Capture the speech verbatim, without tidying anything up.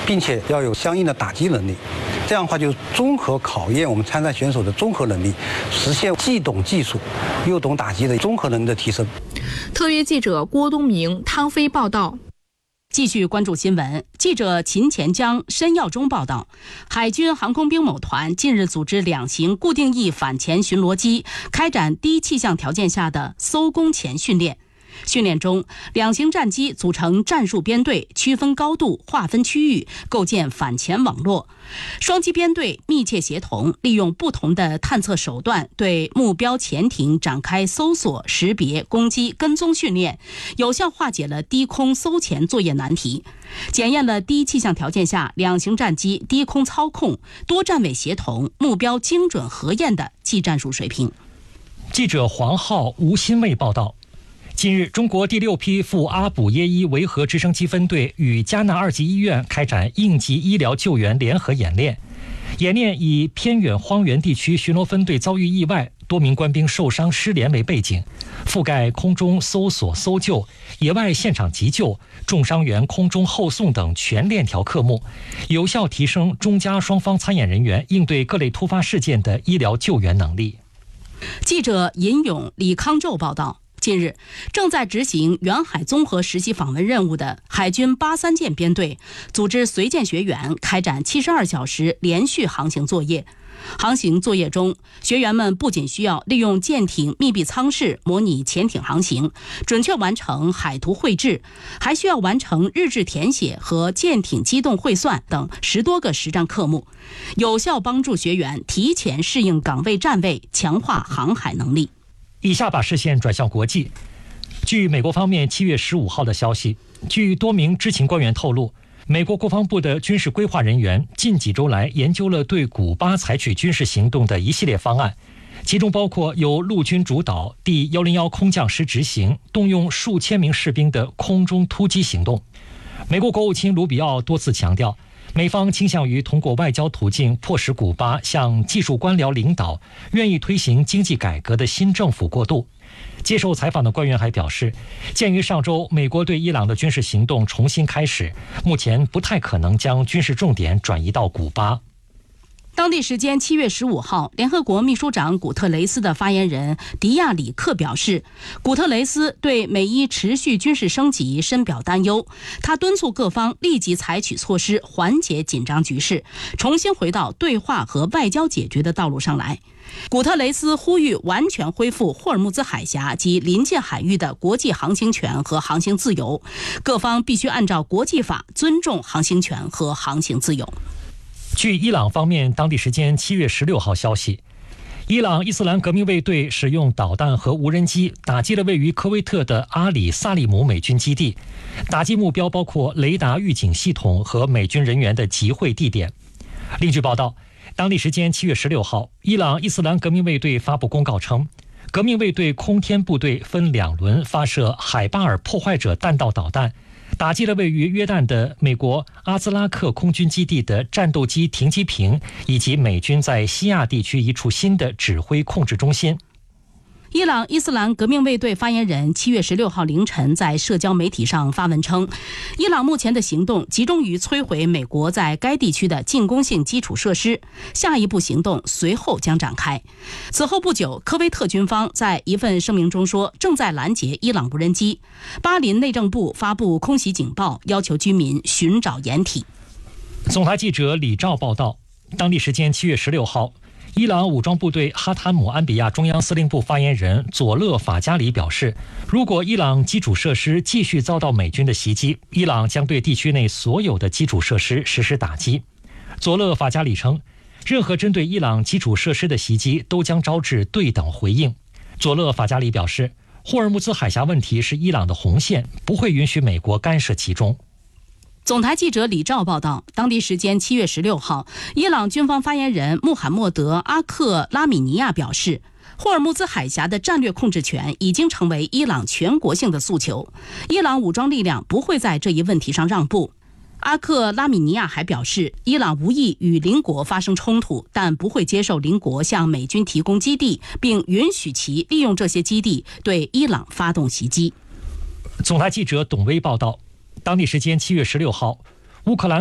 并且要有相应的打击能力。这样的话，就综合考验我们参赛选手的综合能力，实现既懂技术又懂打击的综合能力的提升。 特约记者郭东明、汤飞报道。 继续关注新闻，记者秦前江、申耀中报道，海军航空兵某团近日组织两型固定翼反潜巡逻机开展低气象条件下的搜攻潜训练。训练中，两型战机组成战术编队，区分高度，划分区域，构建反潜网络。双机编队密切协同，利用不同的探测手段对目标潜艇展开搜索、识别、攻击、跟踪训练，有效化解了低空搜潜作业难题，检验了低气象条件下两型战机低空操控、多站位协同、目标精准核验的技战术水平。 记者黄浩、吴新卫报道。近日，中国第六批赴阿卜耶伊维和直升机分队与加纳二级医院开展应急医疗救援联合演练。演练以偏远荒原地区巡逻分队遭遇意外，多名官兵受伤失联为背景，覆盖空中搜索搜救、野外现场急救、重伤员空中后送等全链条科目，有效提升中加双方参演人员应对各类突发事件的医疗救援能力。 记者尹勇、李康宙报道。近日，正在执行远海综合实习访问任务的海军八三舰编队组织随舰学员开展七十二小时连续航行作业。航行作业中，学员们不仅需要利用舰艇密闭舱室模拟潜艇航行，准确完成海图绘制，还需要完成日志填写和舰艇机动会算等十多个实战科目，有效帮助学员提前适应岗位站位，强化航海能力。 以下把视线转向国际。据美国方面七月十五号的消息，据多名知情官员透露，美国国防部的军事规划人员近几周来研究了对古巴采取军事行动的一系列方案，其中包括由陆军主导第一零一空降师执行，动用数千名士兵的空中突击行动。美国国务卿卢比奥多次强调，美方倾向于通过外交途径迫使古巴向技术官僚领导、愿意推行经济改革的新政府过渡。接受采访的官员还表示，鉴于上周美国对伊朗的军事行动重新开始，目前不太可能将军事重点转移到古巴。 当地时间七月十五号，联合国秘书长古特雷斯的发言人迪亚里克表示，古特雷斯对美伊持续军事升级深表担忧，他敦促各方立即采取措施缓解紧张局势，重新回到对话和外交解决的道路上来。古特雷斯呼吁完全恢复霍尔木兹海峡及临近海域的国际航行权和航行自由，各方必须按照国际法尊重航行权和航行自由。 据伊朗方面当地时间七月十六号消息，伊朗伊斯兰革命卫队使用导弹和无人机打击了位于科威特的阿里萨利姆美军基地，打击目标包括雷达预警系统和美军人员的集会地点。另据报道，当地时间七月十六号，伊朗伊斯兰革命卫队发布公告称，革命卫队空天部队分两轮发射海巴尔破坏者弹道导弹，打击了位于约旦的美国阿兹拉克空军基地的战斗机停机坪，以及美军在西亚地区一处新的指挥控制中心。 伊朗伊斯兰革命卫队发言人七月十六号凌晨在社交媒体上发文称，伊朗目前的行动集中于摧毁美国在该地区的进攻性基础设施，下一步行动随后将展开。此后不久，科威特军方在一份声明中说，正在拦截伊朗无人机。巴林内政部发布空袭警报，要求居民寻找掩体。 总台记者李兆报道，当地时间七月十六号，伊朗武装部队哈坦姆安比亚中央司令部发言人佐勒法加里表示，如果伊朗基础设施继续遭到美军的袭击，伊朗将对地区内所有的基础设施实施打击。佐勒法加里称，任何针对伊朗基础设施的袭击都将招致对等回应。佐勒法加里表示，霍尔木兹海峡问题是伊朗的红线，不会允许美国干涉其中。 总台记者李兆报道，当地时间七月十六号，伊朗军方发言人穆罕默德·阿克拉米尼亚表示，霍尔木兹海峡的战略控制权已经成为伊朗全国性的诉求，伊朗武装力量不会在这一问题上让步。阿克拉米尼亚还表示，伊朗无意与邻国发生冲突，但不会接受邻国向美军提供基地，并允许其利用这些基地对伊朗发动袭击。 总台记者董威报道，当地时间七月十六号，乌克兰